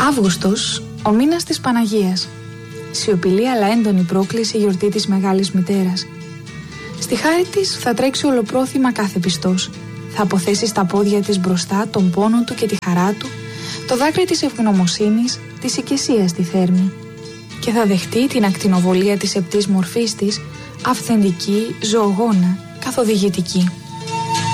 Αύγουστος, ο μήνας της Παναγίας. Σιωπηλή αλλά έντονη πρόκληση, η γιορτή της Μεγάλης Μητέρας. Στη χάρη της θα τρέξει ολοπρόθυμα κάθε πιστός. Θα αποθέσει στα πόδια της μπροστά τον πόνο του και τη χαρά του, το δάκρυ της ευγνωμοσύνης, της οικεσίας στη θέρμη. Και θα δεχτεί την ακτινοβολία της επτής μορφής της, αυθεντική, ζωογόνα, καθοδηγητική.